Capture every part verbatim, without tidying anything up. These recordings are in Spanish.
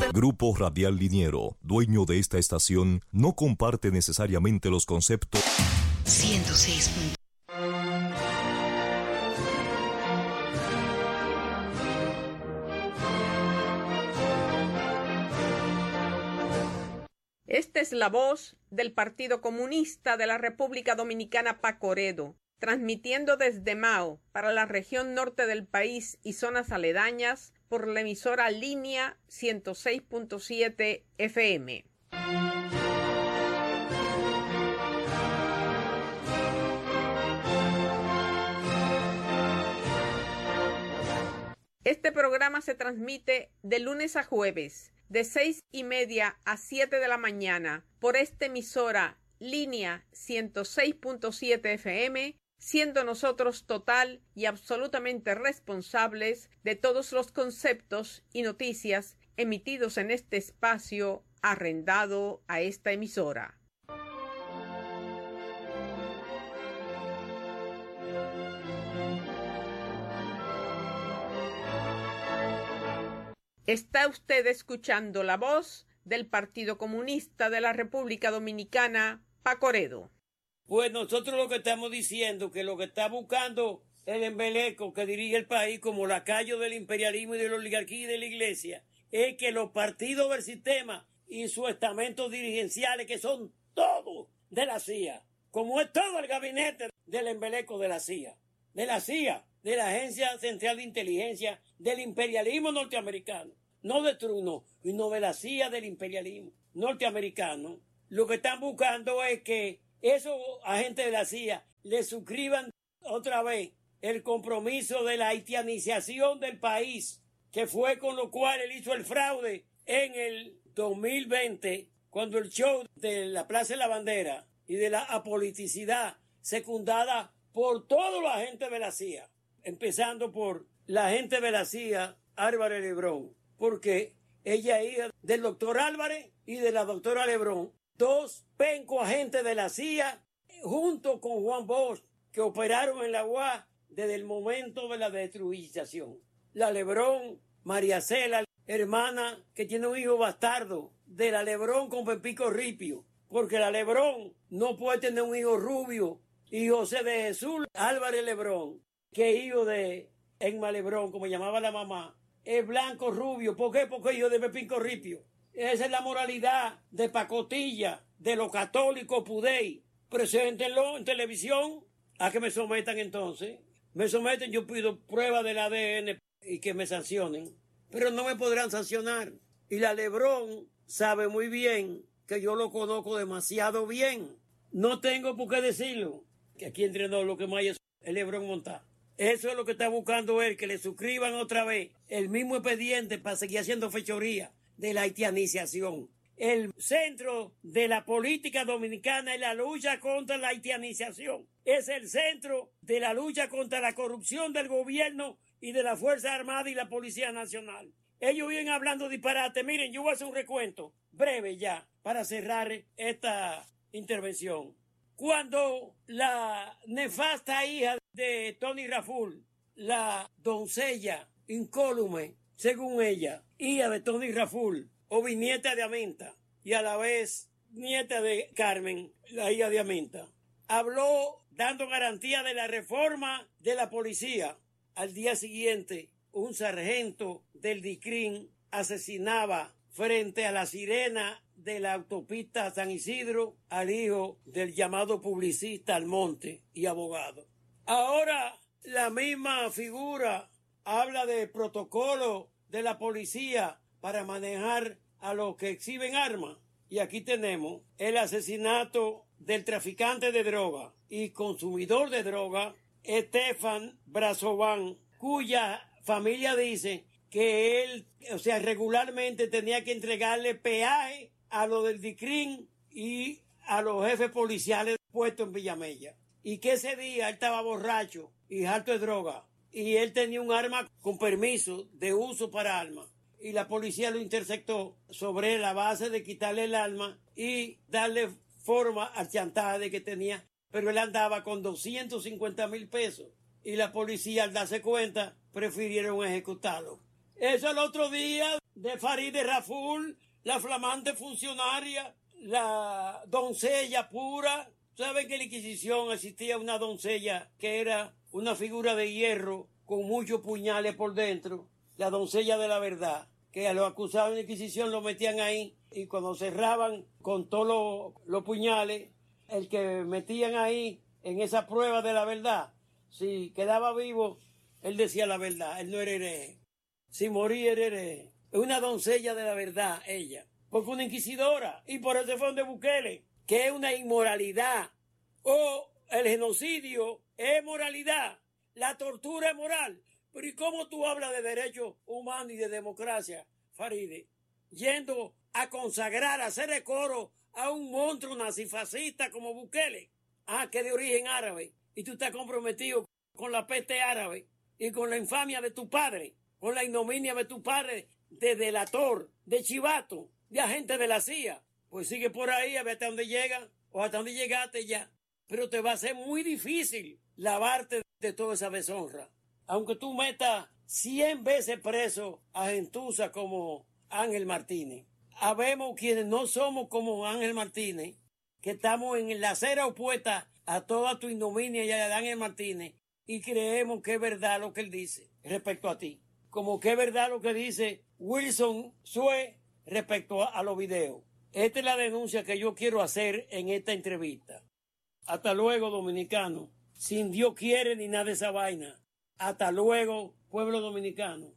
Grupo Radial Liniero, dueño de esta estación, no comparte necesariamente los conceptos. ciento seis. Esta es la voz del Partido Comunista de la República Dominicana, Pacoredo, transmitiendo desde Mao para la región norte del país y zonas aledañas por la emisora Línea ciento seis punto siete F M. Este programa se transmite de lunes a jueves, de seis y media a siete de la mañana, por esta emisora Línea ciento seis punto siete F M, siendo nosotros total y absolutamente responsables de todos los conceptos y noticias emitidos en este espacio arrendado a esta emisora. Está usted escuchando la voz del Partido Comunista de la República Dominicana, Pacoredo. Pues nosotros lo que estamos diciendo, que lo que está buscando el embeleco que dirige el país como lacayo del imperialismo y de la oligarquía y de la iglesia, es que los partidos del sistema y sus estamentos dirigenciales, que son todos de la C I A, como es todo el gabinete del embeleco de la C I A, de la C I A, de la Agencia Central de Inteligencia del imperialismo norteamericano, no de Truno, sino de la C I A del imperialismo norteamericano, lo que están buscando es que esos agentes de la C I A le suscriban otra vez el compromiso de la haitianización del país, que fue con lo cual él hizo el fraude en el dos mil veinte, cuando el show de la Plaza de la Bandera y de la apoliticidad secundada por todos los agentes de la C I A, empezando por la agente de la C I A, Álvarez Lebrón, porque ella es hija del doctor Álvarez y de la doctora Lebrón, dos pencos agentes de la C I A, junto con Juan Bosch, que operaron en la U A desde el momento de la destruización. La Lebrón, María Cela, hermana que tiene un hijo bastardo de la Lebrón con Pepico Ripio, porque la Lebrón no puede tener un hijo rubio y José de Jesús Álvarez Lebrón, que es hijo de Emma Lebrón, como llamaba la mamá, es blanco rubio. ¿Por qué? Porque es hijo de Pepico Ripio. Esa es la moralidad de pacotilla de los católicos pudey. Preséntenlo en televisión. ¿A que me sometan entonces? Me someten, yo pido prueba del A D N y que me sancionen. Pero no me podrán sancionar. Y la Lebrón sabe muy bien que yo lo conozco demasiado bien. No tengo por qué decirlo. Que aquí entrenó lo que más es el Lebrón Montá. Eso es lo que está buscando él, que le suscriban otra vez el mismo expediente para seguir haciendo fechoría de la haitianización. El centro de la política dominicana es la lucha contra la haitianización. Es el centro de la lucha contra la corrupción del gobierno y de la Fuerza Armada y la Policía Nacional. Ellos vienen hablando disparate. Miren, yo voy a hacer un recuento breve ya para cerrar esta intervención. Cuando la nefasta hija de Tony Raful, la doncella incólume, según ella, hija de Tony Raful, o bisnieta de Aminta, y a la vez nieta de Carmen, la hija de Aminta, habló dando garantía de la reforma de la policía. Al día siguiente, un sargento del D I C R I N asesinaba frente a la sirena de la autopista San Isidro al hijo del llamado publicista Almonte y abogado. Ahora la misma figura habla de protocolo de la policía para manejar a los que exhiben armas. Y aquí tenemos el asesinato del traficante de droga y consumidor de droga, Estefan Brazovan, cuya familia dice que él, o sea, regularmente tenía que entregarle peaje a lo del D I C R I N y a los jefes policiales puestos en Villamella. Y que ese día él estaba borracho y harto de droga. Y él tenía un arma con permiso de uso para armas. Y la policía lo interceptó sobre la base de quitarle el arma y darle forma al chantaje que tenía. Pero él andaba con doscientos cincuenta mil pesos. Y la policía, al darse cuenta, prefirieron ejecutarlo. Eso el otro día de Farideh Raful, la flamante funcionaria, la doncella pura. ¿Saben que en la Inquisición existía una doncella que era una figura de hierro con muchos puñales por dentro? La doncella de la verdad, que a los acusados en la Inquisición lo metían ahí y cuando cerraban con todos los, los puñales, el que metían ahí en esa prueba de la verdad, si quedaba vivo, él decía la verdad, él no era hereje. Si moría era hereje. Es una doncella de la verdad, ella, porque una inquisidora, y por eso fue donde Bukele, que es una inmoralidad, o el genocidio es moralidad, la tortura es moral. Pero ¿y cómo tú hablas de derechos humanos y de democracia, Farideh? Yendo a consagrar, a hacer coro a un monstruo nazifascista como Bukele, ah, que es de origen árabe, y tú estás comprometido con la peste árabe y con la infamia de tu padre, con la ignominia de tu padre, de delator, de chivato, de agente de la C I A. Pues sigue por ahí a ver hasta dónde llega o hasta dónde llegaste ya. Pero te va a ser muy difícil lavarte de toda esa deshonra. Aunque tú metas cien veces preso a gentuza como Ángel Martínez. Habemos quienes no somos como Ángel Martínez, que estamos en la acera opuesta a toda tu ignominia y a Ángel Martínez, y creemos que es verdad lo que él dice respecto a ti. Como que es verdad lo que dice Wilson Sue respecto a, a los videos. Esta es la denuncia que yo quiero hacer en esta entrevista. Hasta luego, dominicano. Sin Dios quiere ni nada de esa vaina. Hasta luego, pueblo dominicano.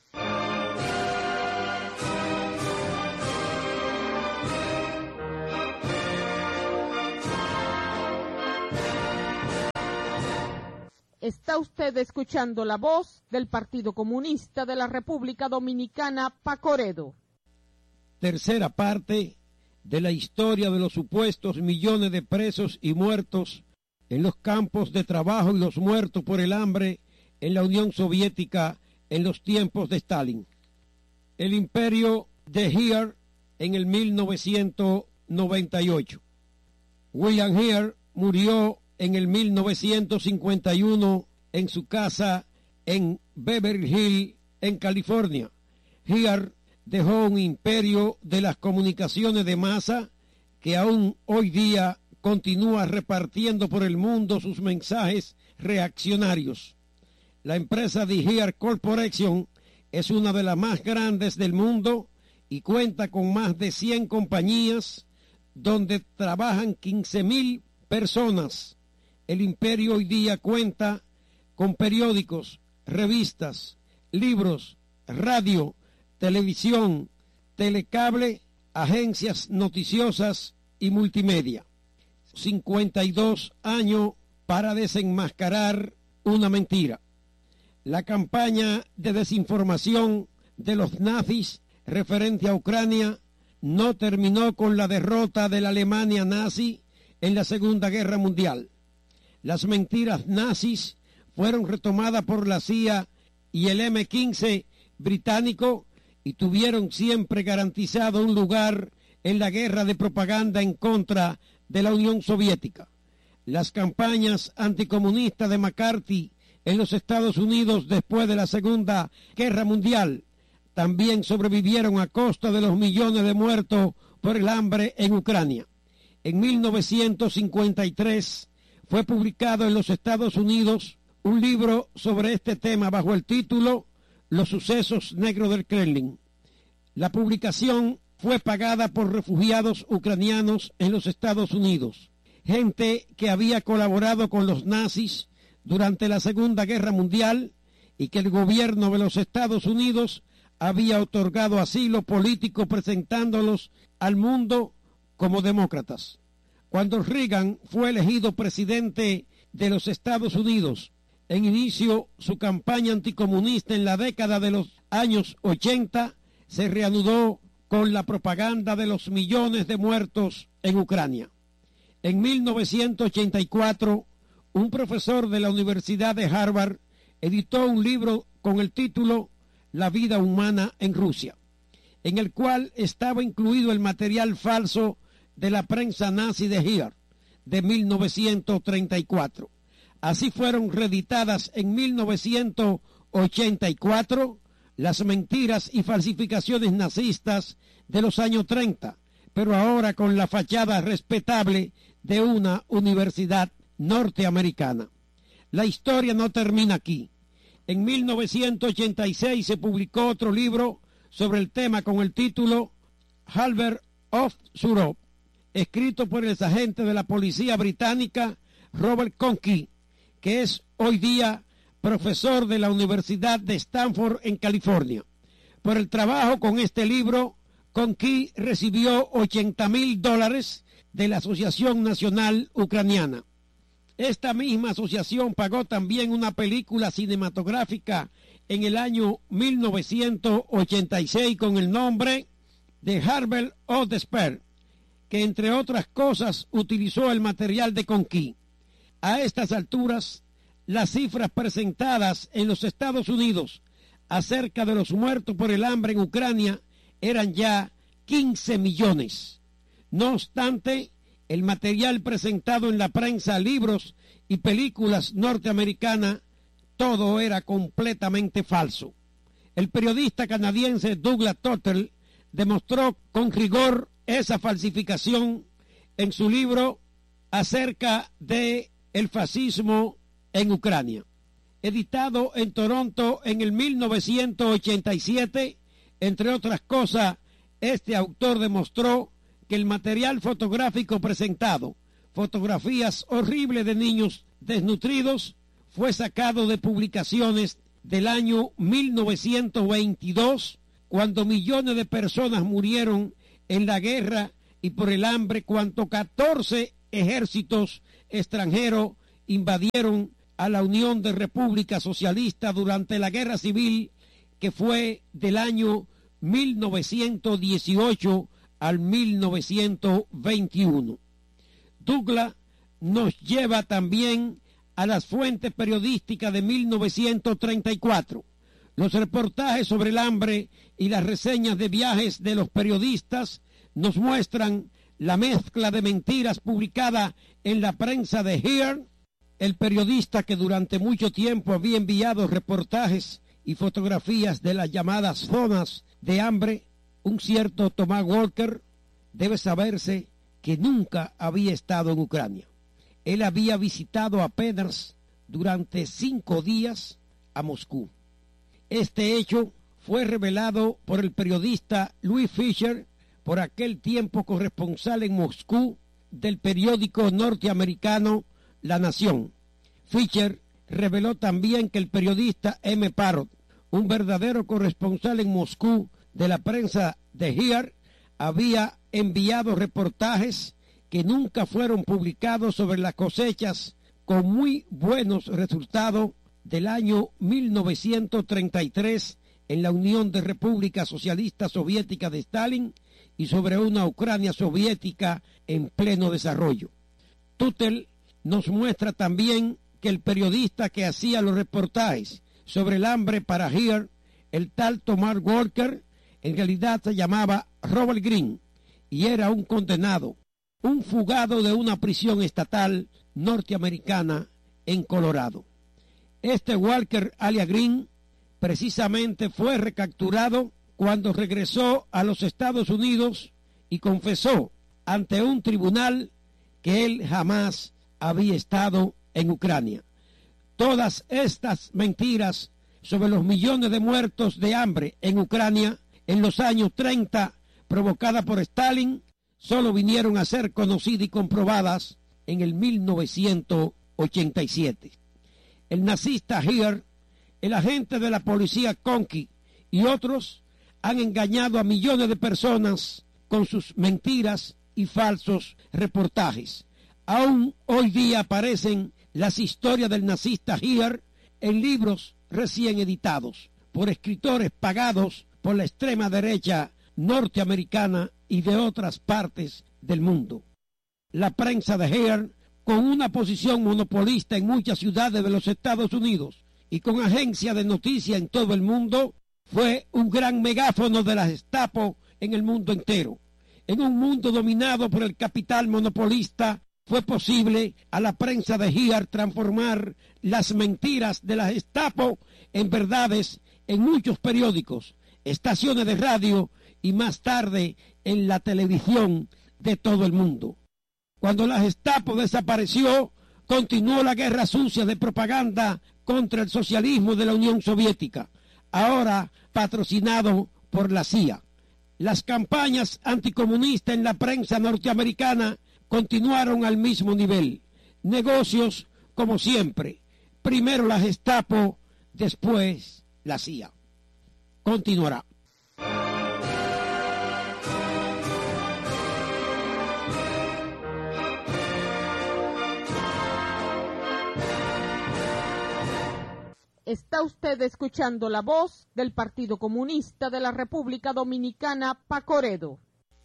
Está usted escuchando la voz del Partido Comunista de la República Dominicana, Pacoredo. Tercera parte de la historia de los supuestos millones de presos y muertos en los campos de trabajo y los muertos por el hambre en la Unión Soviética en los tiempos de Stalin. El imperio de Heer en el mil novecientos noventa y ocho. William Heer murió en el mil novecientos cincuenta y uno en su casa en Beverly Hills, en California. Heer dejó un imperio de las comunicaciones de masa que aún hoy día continúa repartiendo por el mundo sus mensajes reaccionarios. La empresa de Heer Corporation es una de las más grandes del mundo y cuenta con más de cien compañías donde trabajan quince mil personas. El imperio hoy día cuenta con periódicos, revistas, libros, radio, televisión, telecable, agencias noticiosas y multimedia. cincuenta y dos años para desenmascarar una mentira. La campaña de desinformación de los nazis referente a Ucrania no terminó con la derrota de la Alemania nazi en la Segunda Guerra Mundial. Las mentiras nazis fueron retomadas por la C I A y el eme quince británico y tuvieron siempre garantizado un lugar en la guerra de propaganda en contra de la Unión Soviética. Las campañas anticomunistas de McCarthy en los Estados Unidos después de la Segunda Guerra Mundial también sobrevivieron a costa de los millones de muertos por el hambre en Ucrania. En mil novecientos cincuenta y tres fue publicado en los Estados Unidos un libro sobre este tema bajo el título Los sucesos negros del Kremlin. La publicación fue pagada por refugiados ucranianos en los Estados Unidos, gente que había colaborado con los nazis durante la Segunda Guerra Mundial y que el gobierno de los Estados Unidos había otorgado asilo político presentándolos al mundo como demócratas. Cuando Reagan fue elegido presidente de los Estados Unidos, en inicio su campaña anticomunista en la década de los años ochenta se reanudó con la propaganda de los millones de muertos en Ucrania. En mil novecientos ochenta y cuatro, un profesor de la Universidad de Harvard editó un libro con el título La vida humana en Rusia, en el cual estaba incluido el material falso de la prensa nazi de Heer de mil novecientos treinta y cuatro. Así fueron reeditadas en mil novecientos ochenta y cuatro las mentiras y falsificaciones nazistas de los años treinta, pero ahora con la fachada respetable de una universidad norteamericana. La historia no termina aquí. En mil novecientos ochenta y seis se publicó otro libro sobre el tema con el título Halber of Europe, escrito por el agente de la policía británica Robert Conky, que es hoy día profesor de la Universidad de Stanford en California. Por el trabajo con este libro, Conky recibió ochenta mil dólares de la Asociación Nacional Ucraniana. Esta misma asociación pagó también una película cinematográfica en el año mil novecientos ochenta y seis con el nombre de Harvard of Despair, que entre otras cosas utilizó el material de Conky. A estas alturas, las cifras presentadas en los Estados Unidos acerca de los muertos por el hambre en Ucrania eran ya quince millones. No obstante, el material presentado en la prensa, libros y películas norteamericanas, todo era completamente falso. El periodista canadiense Douglas Tuttle demostró con rigor esa falsificación en su libro acerca de el fascismo en Ucrania. Editado en Toronto en el mil novecientos ochenta y siete, entre otras cosas, este autor demostró que el material fotográfico presentado, fotografías horribles de niños desnutridos, fue sacado de publicaciones del año mil novecientos veintidós, cuando millones de personas murieron en la guerra y por el hambre, cuando catorce ejércitos extranjeros invadieron a la Unión de Repúblicas Socialistas durante la guerra civil, que fue del año mil novecientos dieciocho al mil novecientos veintiuno. Douglas nos lleva también a las fuentes periodísticas de mil novecientos treinta y cuatro. Los reportajes sobre el hambre y las reseñas de viajes de los periodistas nos muestran la mezcla de mentiras publicada en la prensa de Hearn. El periodista que durante mucho tiempo había enviado reportajes y fotografías de las llamadas zonas de hambre, un cierto Thomas Walker, debe saberse que nunca había estado en Ucrania. Él había visitado apenas durante cinco días a Moscú. Este hecho fue revelado por el periodista Louis Fisher, por aquel tiempo corresponsal en Moscú del periódico norteamericano La Nación. Fisher reveló también que el periodista M. Parrott, un verdadero corresponsal en Moscú de la prensa de Hearn, había enviado reportajes que nunca fueron publicados sobre las cosechas con muy buenos resultados del año mil novecientos treinta y tres en la Unión de Repúblicas Socialistas Soviéticas de Stalin y sobre una Ucrania soviética en pleno desarrollo. Tuttle nos muestra también que el periodista que hacía los reportajes sobre el hambre para Hearn, el tal Thomas Walker, en realidad se llamaba Robert Greene y era un condenado, un fugado de una prisión estatal norteamericana en Colorado. Este Walker alias Greene precisamente fue recapturado cuando regresó a los Estados Unidos y confesó ante un tribunal que él jamás había estado en Ucrania. Todas estas mentiras sobre los millones de muertos de hambre en Ucrania en los años treinta, provocadas por Stalin, solo vinieron a ser conocidas y comprobadas en el mil novecientos ochenta y siete. El nazista Hearn, el agente de la policía Conky y otros han engañado a millones de personas con sus mentiras y falsos reportajes. Aún hoy día aparecen las historias del nazista Hearn en libros recién editados por escritores pagados por la extrema derecha norteamericana y de otras partes del mundo. La prensa de Hearn, con una posición monopolista en muchas ciudades de los Estados Unidos y con agencias de noticias en todo el mundo, fue un gran megáfono de la Gestapo en el mundo entero. En un mundo dominado por el capital monopolista, fue posible a la prensa de Hearn transformar las mentiras de la Gestapo en verdades en muchos periódicos, estaciones de radio y más tarde en la televisión de todo el mundo. Cuando la Gestapo desapareció, continuó la guerra sucia de propaganda contra el socialismo de la Unión Soviética, ahora patrocinado por la C I A. Las campañas anticomunistas en la prensa norteamericana continuaron al mismo nivel. Negocios como siempre. Primero la Gestapo, después la C I A. Continuará. Está usted escuchando la voz del Partido Comunista de la República Dominicana, Pacoredo.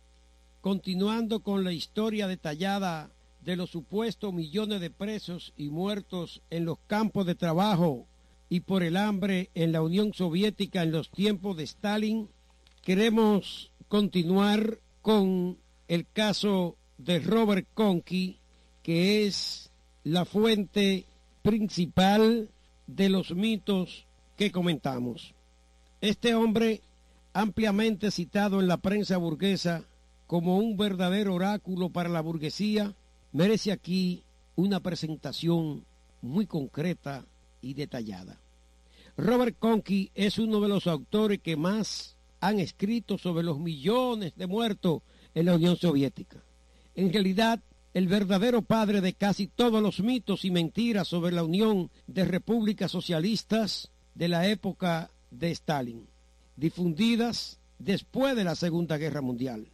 Continuando con la historia detallada de los supuestos millones de presos y muertos en los campos de trabajo y por el hambre en la Unión Soviética en los tiempos de Stalin, queremos continuar con el caso de Robert Conky, que es la fuente principal de los mitos que comentamos. Este hombre, ampliamente citado en la prensa burguesa como un verdadero oráculo para la burguesía, merece aquí una presentación muy concreta y detallada. Robert Conky es uno de los autores que más han escrito sobre los millones de muertos en la Unión Soviética. En realidad, el verdadero padre de casi todos los mitos y mentiras sobre la unión de repúblicas socialistas de la época de Stalin, difundidas después de la Segunda Guerra Mundial.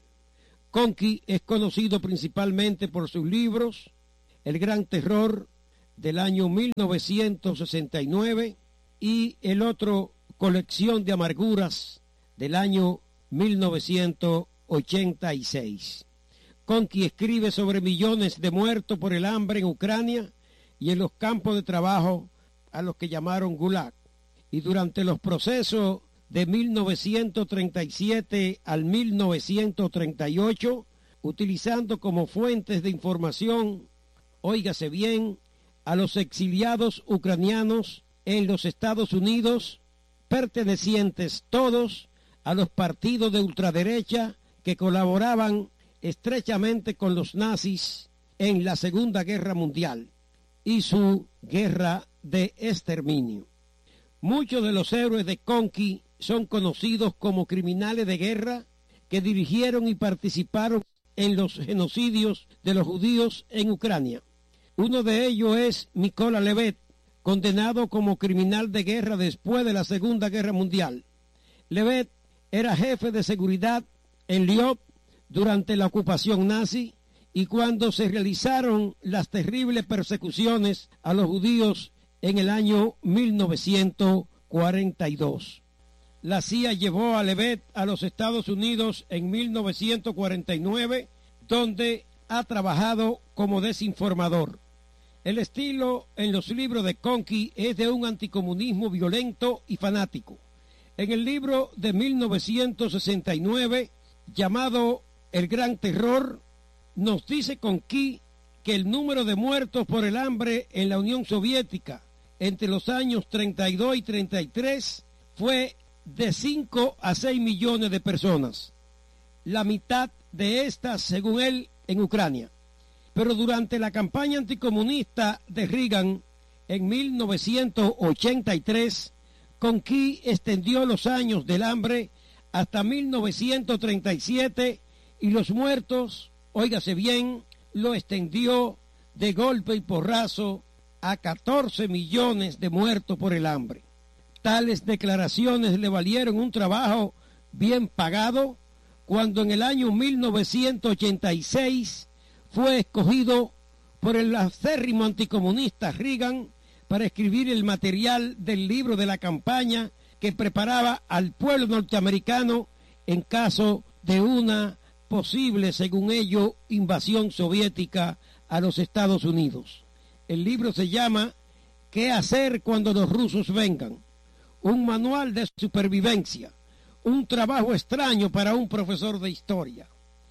Conky es conocido principalmente por sus libros El Gran Terror del año mil novecientos sesenta y nueve y el otro Colección de Amarguras del año mil novecientos ochenta y seis. Conky escribe sobre millones de muertos por el hambre en Ucrania y en los campos de trabajo a los que llamaron Gulag. Y durante los procesos de mil novecientos treinta y siete al mil novecientos treinta y ocho, utilizando como fuentes de información, óigase bien, a los exiliados ucranianos en los Estados Unidos, pertenecientes todos a los partidos de ultraderecha que colaboraban estrechamente con los nazis en la Segunda Guerra Mundial y su guerra de exterminio. Muchos de los héroes de Conky son conocidos como criminales de guerra que dirigieron y participaron en los genocidios de los judíos en Ucrania. Uno de ellos es Mykola Levet, condenado como criminal de guerra después de la Segunda Guerra Mundial. Levet era jefe de seguridad en Lviv durante la ocupación nazi y cuando se realizaron las terribles persecuciones a los judíos en el año mil novecientos cuarenta y dos. La C I A llevó a Levet a los Estados Unidos en mil novecientos cuarenta y nueve, donde ha trabajado como desinformador. El estilo en los libros de Conky es de un anticomunismo violento y fanático. En el libro de mil novecientos sesenta y nueve, llamado El Gran Terror, nos dice Conky que el número de muertos por el hambre en la Unión Soviética entre los años treinta y dos y treinta y tres fue de cinco a seis millones de personas. La mitad de estas, según él, en Ucrania. Pero durante la campaña anticomunista de Reagan en mil novecientos ochenta y tres, Conky extendió los años del hambre hasta mil novecientos treinta y siete y los muertos, óigase bien, lo extendió de golpe y porrazo a catorce millones de muertos por el hambre. Tales declaraciones le valieron un trabajo bien pagado cuando en el año mil novecientos ochenta y seis fue escogido por el acérrimo anticomunista Reagan para escribir el material del libro de la campaña que preparaba al pueblo norteamericano en caso de una posible, según ello, invasión soviética a los Estados Unidos. El libro se llama ¿Qué hacer cuando los rusos vengan? Un manual de supervivencia, un trabajo extraño para un profesor de historia.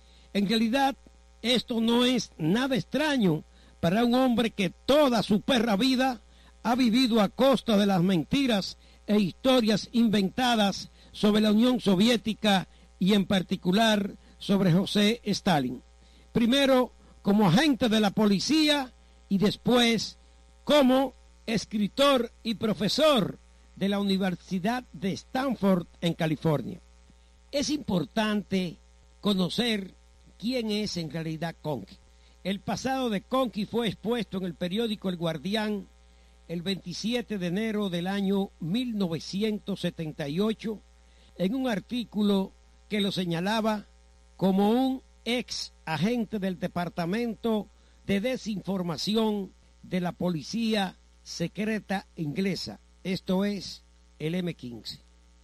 En realidad, esto no es nada extraño para un hombre que toda su perra vida ha vivido a costa de las mentiras e historias inventadas sobre la Unión Soviética y en particular sobre José Stalin. Primero como agente de la policía y después como escritor y profesor de la Universidad de Stanford en California. Es importante conocer quién es en realidad Conkey. El pasado de Conkey fue expuesto en el periódico El Guardián el veintisiete de enero del año mil novecientos setenta y ocho en un artículo que lo señalaba como un ex agente del Departamento de Desinformación de la Policía Secreta Inglesa, esto es el eme quince.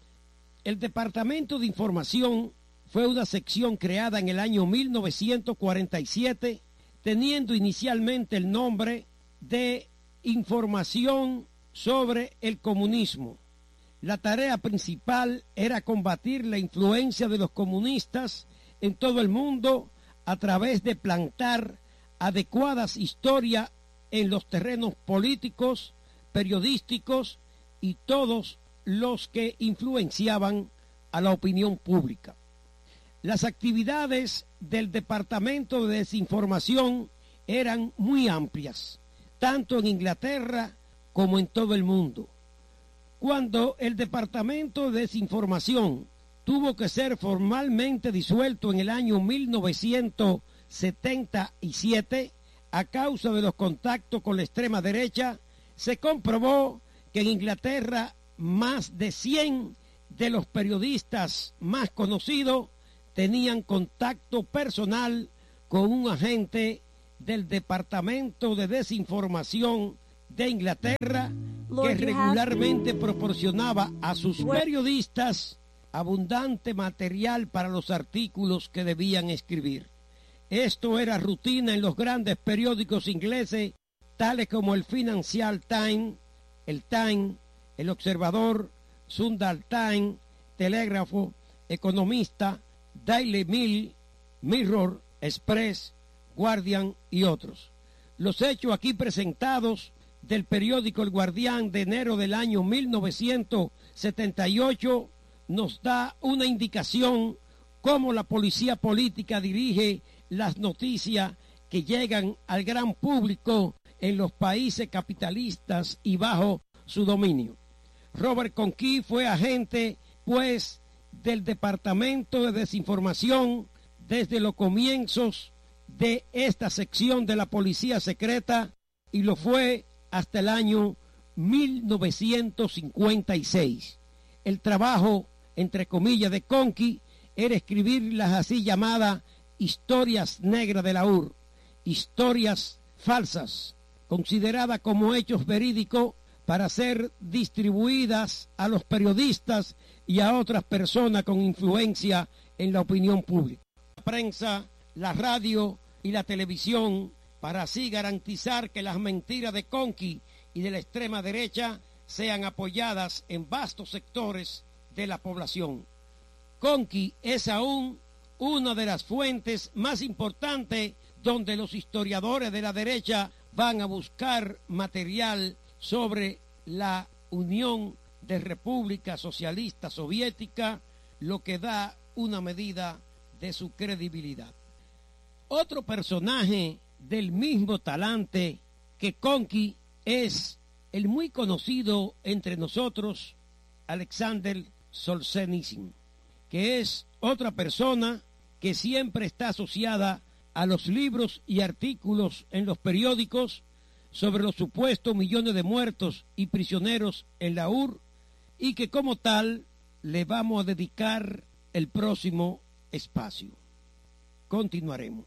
El Departamento de Información fue una sección creada en el año mil novecientos cuarenta y siete, teniendo inicialmente el nombre de Información sobre el Comunismo. La tarea principal era combatir la influencia de los comunistas en todo el mundo a través de plantar adecuadas historias en los terrenos políticos, periodísticos y todos los que influenciaban a la opinión pública. Las actividades del Departamento de Desinformación eran muy amplias, tanto en Inglaterra como en todo el mundo. Cuando el Departamento de Desinformación tuvo que ser formalmente disuelto en el año mil novecientos setenta y siete a causa de los contactos con la extrema derecha, se comprobó que en Inglaterra más de cien de los periodistas más conocidos tenían contacto personal con un agente del Departamento de Desinformación de Inglaterra que regularmente proporcionaba a sus periodistas abundante material para los artículos que debían escribir. Esto era rutina en los grandes periódicos ingleses, tales como el Financial Times, el Times, el Observador, Sunday Times, Telégrafo, Economista, Daily Mail, Mirror, Express, Guardian y otros. Los hechos aquí presentados del periódico El Guardián de enero del año mil novecientos setenta y ocho nos da una indicación cómo la policía política dirige las noticias que llegan al gran público en los países capitalistas y bajo su dominio. Robert Conkey fue agente, pues, del Departamento de Desinformación desde los comienzos de esta sección de la policía secreta y lo fue hasta el año mil novecientos cincuenta y seis. El trabajo, entre comillas, de Conkey era escribir las así llamadas historias negras de la U R, historias falsas, consideradas como hechos verídicos para ser distribuidas a los periodistas y a otras personas con influencia en la opinión pública. La prensa, la radio y la televisión, para así garantizar que las mentiras de Conkey y de la extrema derecha sean apoyadas en vastos sectores de la población. Conkey es aún una de las fuentes más importantes donde los historiadores de la derecha van a buscar material sobre la Unión de República Socialista Soviética, lo que da una medida de su credibilidad. Otro personaje del mismo talante que Conkey es el muy conocido entre nosotros Alexander Solzhenitsyn, que es otra persona que siempre está asociada a los libros y artículos en los periódicos sobre los supuestos millones de muertos y prisioneros en la U R y que como tal le vamos a dedicar el próximo espacio. Continuaremos.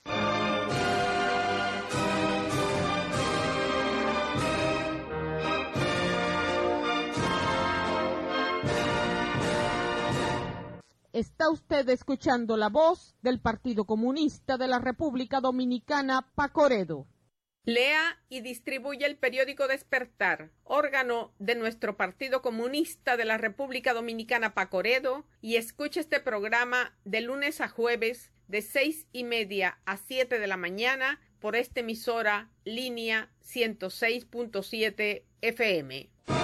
Está usted escuchando la voz del Partido Comunista de la República Dominicana, Pacoredo. Lea y distribuye el periódico Despertar, órgano de nuestro Partido Comunista de la República Dominicana, Pacoredo, y escuche este programa de lunes a jueves de seis y media a siete de la mañana por esta emisora línea ciento seis punto siete F M.